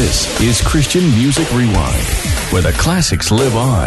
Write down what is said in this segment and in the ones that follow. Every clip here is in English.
This is Christian Music Rewind, where the classics live on.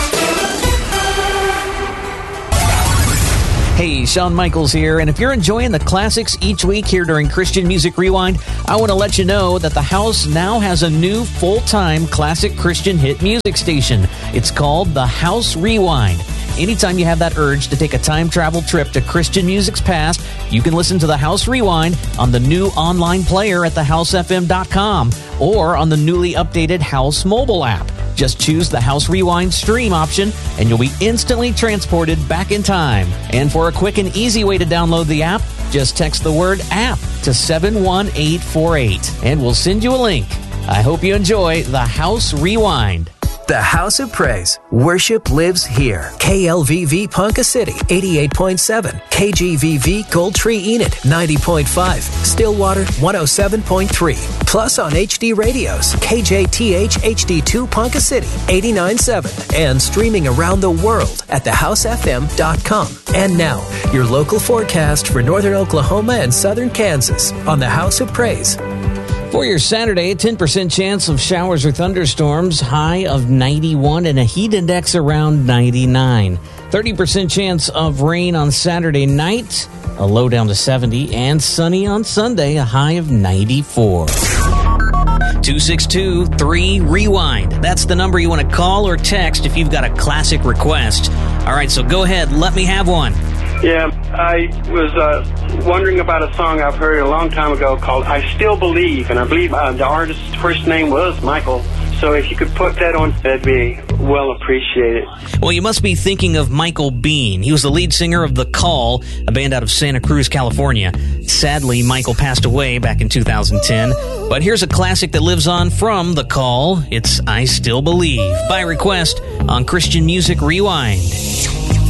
Hey, Shawn Michaels here, and if you're enjoying the classics each week here during Christian Music Rewind, I want to let you know that the House now has a new full-time classic Christian hit music station. It's called The House Rewind. Anytime you have that urge to take a time travel trip to Christian music's past, you can listen to The House Rewind on the new online player at thehousefm.com or on the newly updated House mobile app. Just choose the House Rewind stream option, and you'll be instantly transported back in time. And for a quick and easy way to download the app, just text the word APP to 71848, and we'll send you a link. I hope you enjoy The House Rewind. The House of Praise. Worship lives here. KLVV Ponca City, 88.7. KGVV Gold Tree Enid, 90.5. Stillwater, 107.3. Plus on HD radios, KJTH HD2 Ponca City, 89.7. And streaming around the world at thehousefm.com. And now, your local forecast for northern Oklahoma and southern Kansas on the House of Praise. For your Saturday, 10% chance of showers or thunderstorms, high of 91 and a heat index around 99. 30% chance of rain on Saturday night, a low down to 70, and sunny on Sunday, a high of 94. 262-3-REWIND. That's the number you want to call or text if you've got a classic request. All right, so go ahead, let me have one. Yeah, I was wondering about a song I've heard a long time ago called I Still Believe, and I believe the artist's first name was Michael. So if you could put that on, that'd be well appreciated. Well, you must be thinking of Michael Bean. He was the lead singer of The Call, a band out of Santa Cruz, California. Sadly, Michael passed away back in 2010. But here's a classic that lives on from The Call. It's I Still Believe, by request on Christian Music Rewind.